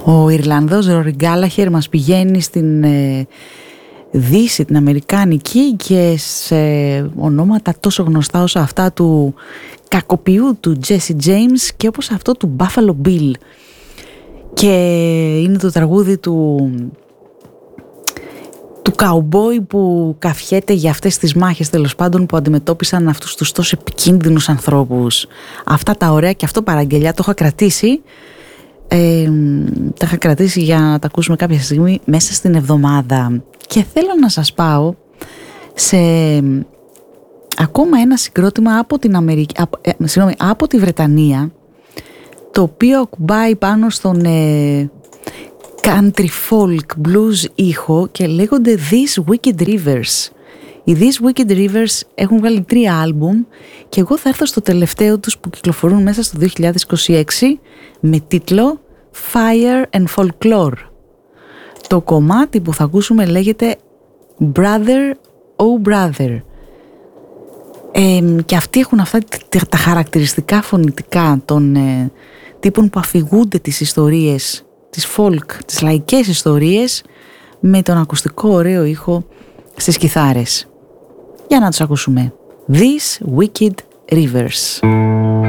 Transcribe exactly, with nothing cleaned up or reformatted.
Ο Ιρλανδός Ρόρι Γκάλαχερ μας πηγαίνει στην ε, Δύση, την Αμερικάνικη, και σε ονόματα τόσο γνωστά όσο αυτά του κακοποιού του Jesse James και όπως αυτό του Buffalo Bill. Και είναι το τραγούδι του του καουμπόι που καφιέται για αυτές τις μάχες, τέλος πάντων, που αντιμετώπισαν αυτούς τους τόσο επικίνδυνους ανθρώπους. Αυτά τα ωραία, και αυτό παραγγελιά το είχα κρατήσει. Ε, τα είχα κρατήσει για να τα ακούσουμε κάποια στιγμή μέσα στην εβδομάδα. Και θέλω να σας πάω σε ακόμα ένα συγκρότημα από την Αμερική, από, ε, συγγνώμη, από τη Βρετανία, το οποίο ακουμπάει πάνω στον ε, country folk blues ήχο και λέγονται These Wicked Rivers. Οι These Wicked Rivers έχουν βγάλει τρία άλμπουμ και εγώ θα έρθω στο τελευταίο τους που κυκλοφορούν μέσα στο δύο χιλιάδες είκοσι έξι με τίτλο Fire and Folklore. Το κομμάτι που θα ακούσουμε λέγεται Brother, Oh Brother. Ε, και αυτοί έχουν αυτά τα χαρακτηριστικά φωνητικά των ε, τύπων που αφηγούνται τις ιστορίες, τις folk, τις λαϊκές ιστορίες, με τον ακουστικό ωραίο ήχο στις κιθάρες. Για να τους ακούσουμε. These Wicked Rivers.